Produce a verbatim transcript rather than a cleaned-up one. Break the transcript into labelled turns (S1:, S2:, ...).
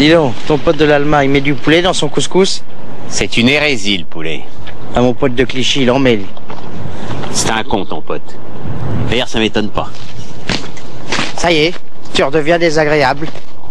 S1: Dis donc, ton pote de l'Allemagne met du poulet dans son couscous?
S2: C'est une hérésie, le poulet.
S1: À mon pote de Clichy, il en met, lui.
S2: C'est un con, ton pote. D'ailleurs, ça m'étonne pas.
S1: Ça y est, tu redeviens désagréable.